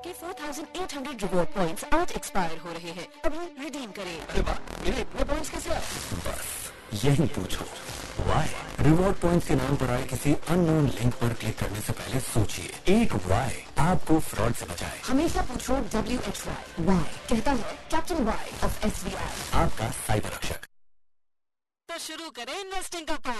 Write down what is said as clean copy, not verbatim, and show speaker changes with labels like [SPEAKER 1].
[SPEAKER 1] आपके 4800 reward points आज expire हो रहे हैं, अभी रिडीम करें।
[SPEAKER 2] अरे वाह, मेरे इतने पॉइंट्स कैसे आए?
[SPEAKER 3] बस यही पूछो वाई। रिवॉर्ड पॉइंट्स के नाम पर आए किसी अननोन लिंक पर क्लिक करने से पहले सोचिए, एक वाई आपको फ्रॉड से बचाए।
[SPEAKER 1] हमेशा पूछो WHY वाई, कहता है कैप्टन वाई ऑफ SBI,
[SPEAKER 3] आपका साइबर रक्षक।
[SPEAKER 1] तो शुरू करें इन्वेस्टिंग का पार्ट।